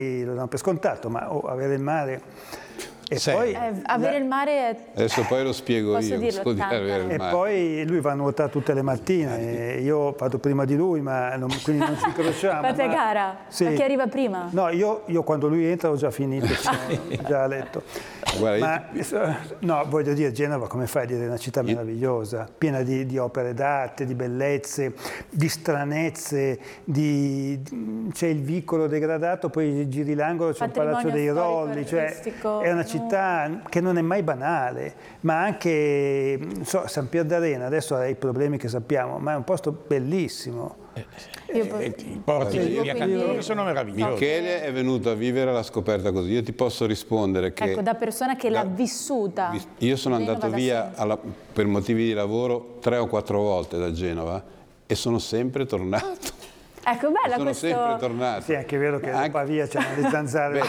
lo danno per scontato, ma avere il mare... E Sì. poi, avere il mare... Adesso poi lo spiego Posso io, dirlo, cosa vuol dire avere il e mare. poi lui va a nuotare tutte le mattine, io vado prima di lui, quindi non ci incrociamo. Fate gara? Sì. Ma chi arriva prima? No, io quando lui entra ho già finito, sono già a letto. Guarda, No, voglio dire, Genova, come fai a dire, è una città meravigliosa, piena di opere d'arte, di bellezze, di stranezze, c'è il vicolo degradato, poi giri l'angolo, c'è il Palazzo dei Rolli, cioè è una città che non è mai banale, ma anche San Pier d'Arena, adesso ha i problemi che sappiamo, ma è un posto bellissimo. i porti via Candiolo sono meravigliosi. Michele è venuto a vivere alla scoperta così. Io ti posso rispondere che... Ecco, da persona che l'ha vissuta. Io sono andato Genova via per motivi di lavoro 3 o 4 volte da Genova e sono sempre tornato. Ecco, bella Sono questo... sempre tornato. Sì, è anche vero che a Pavia c'erano le zanzare.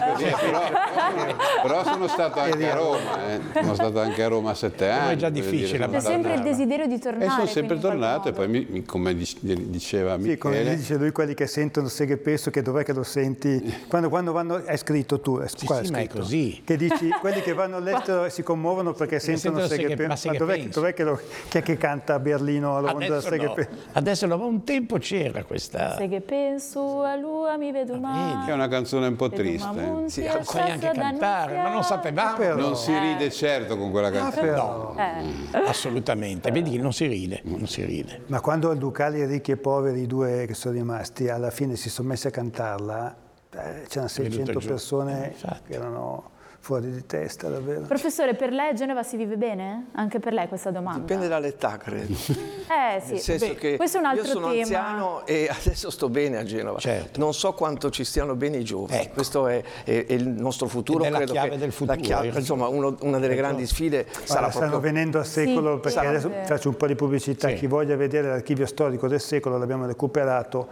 Però sono stato anche a Roma, sono stato anche a Roma a 7 anni. È già difficile. C'è sempre il desiderio di tornare. E sono sempre quindi, tornato e poi, come diceva Michele... Sì, come dice lui, quelli che sentono Seghe Penso, che dov'è che lo senti? Quando vanno, hai scritto tu, qua è ma è scritto, così. che dici, quelli che vanno all'estero si commuovono perché sentono Seghe Penso. Ma dov'è chi è che canta a Berlino a Londra Seghe Penso? Adesso no, ma un tempo c'era questa... Seghe Penso a lui mi vedo male. È una canzone un po' triste. Sì, sai anche cantare, ma non sapevamo. Non si ride certo con quella canzone. No, assolutamente. Vedi che non si ride, non si ride. Ma quando il Ducali, ricchi e poveri, i due che sono rimasti, alla fine si sono messi a cantarla, c'erano 600 persone che erano fuori di testa, davvero. Professore, per lei a Genova si vive bene? Anche per lei questa domanda? Dipende dall'età, credo. Sì. Nel senso che questo è un altro io sono tema. anziano e adesso sto bene a Genova. Certo. Non so quanto ci stiano bene i giovani. Ecco. Questo è il nostro futuro. Ed è la credo chiave che del futuro, la chiave, hai insomma, una delle grandi sfide sarà Stanno proprio... venendo a secolo, perché adesso faccio un po' di pubblicità. Sì. Chi voglia vedere l'archivio storico del secolo l'abbiamo recuperato,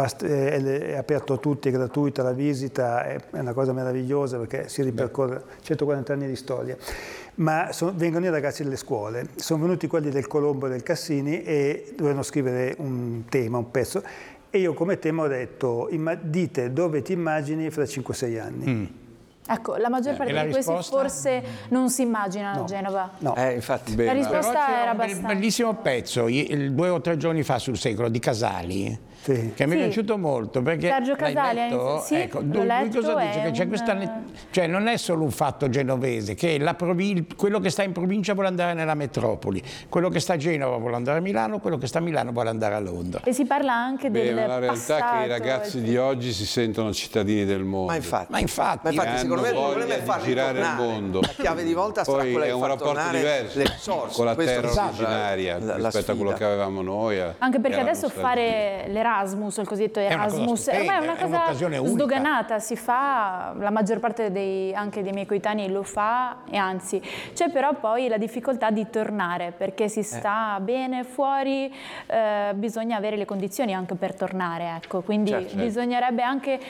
è aperto a tutti, è gratuita la visita, è una cosa meravigliosa perché si ripercorre 140 anni di storia. Ma vengono i ragazzi delle scuole, sono venuti quelli del Colombo e del Cassini e dovevano scrivere un tema, un pezzo, e io come tema ho detto, dite dove ti immagini fra 5-6 anni. Ecco, la maggior parte di questi forse non si immaginano a Genova. No. Infatti. La risposta Però era c'era abbastanza... un bellissimo pezzo, 2 o 3 giorni fa sul Secolo, di Casali, che mi è piaciuto molto, perché Sergio Casali, letto? sì, Ecco, l'ho letto, lui cosa dice? Che c'è questa, cioè non è solo un fatto genovese, che quello che sta in provincia vuole andare nella metropoli, quello che sta a Genova vuole andare a Milano, quello che sta a Milano vuole andare a Londra. E si parla anche del ma la realtà è che i passato, ragazzi di oggi si sentono cittadini del mondo. Ma infatti, hanno secondo me il problema voglia è di farli girare il tornare. mondo. La chiave di volta sarà Poi quella è di un far rapporto tornare diverso le risorse. con la Questo terra sarà originaria la rispetto a quello sfida. che avevamo noi. Anche perché e alla adesso nostalgia. fare l'Erasmus, il cosiddetto Erasmus, ormai è una cosa un'occasione unica. sdoganata, si fa, la maggior parte anche dei miei coetanei lo fa, e anzi c'è però poi la difficoltà di tornare, perché si sta bene fuori, bisogna avere le condizioni anche per tornare, ecco, quindi bisognerebbe anche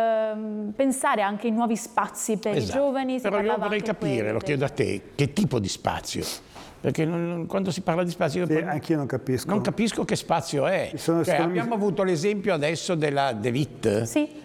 pensare anche ai nuovi spazi per i giovani. Però io vorrei capire, lo chiedo a te, che tipo di spazio? Perché quando si parla di spazio... Anch'io non capisco. Non capisco che spazio è. Abbiamo avuto l'esempio adesso della De Witt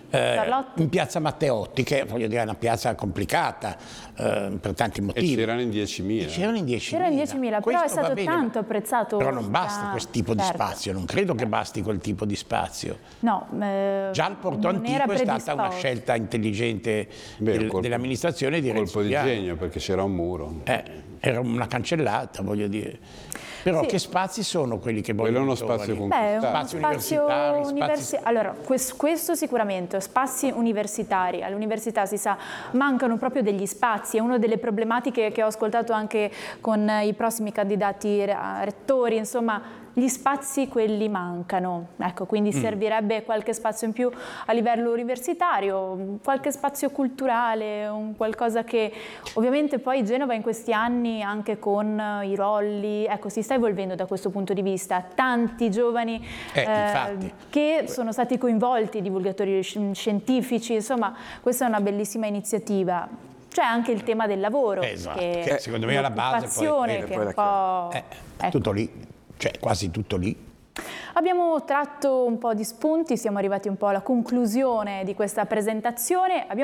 in piazza Matteotti, che voglio dire è una piazza complicata per tanti motivi. E c'erano in 10.000. C'erano in 10.000, però è stato tanto apprezzato. Però non basta questo tipo di spazio, non credo che basti quel tipo di spazio. No, già il Porto Antico è stata una scelta intelligente dell'amministrazione di Renzo colpo di Piano. genio, perché c'era un muro. Era una cancellata, voglio dire. Però che spazi sono quelli che vogliono? Quello è uno spazio conquistato. Spazi universitari. Allora, questo sicuramente, spazi universitari. All'università si sa, mancano proprio degli spazi. È una delle problematiche che ho ascoltato anche con i prossimi candidati rettori, insomma. Gli spazi quelli mancano, ecco, quindi servirebbe qualche spazio in più a livello universitario, qualche spazio culturale, qualcosa che ovviamente poi Genova in questi anni anche con i rolli, ecco, si sta evolvendo da questo punto di vista, tanti giovani che sono stati coinvolti, divulgatori scientifici, insomma questa è una bellissima iniziativa. C'è anche il tema del lavoro, che secondo me è alla base, che è un po'... tutto lì. Cioè quasi tutto lì. Abbiamo tratto un po' di spunti, siamo arrivati un po' alla conclusione di questa presentazione.